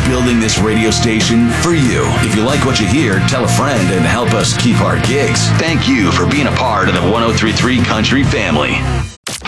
building this radio station for you. If you like what you hear, tell a friend and help us keep our gigs. Thank you for being a part of the 103.3 Country family.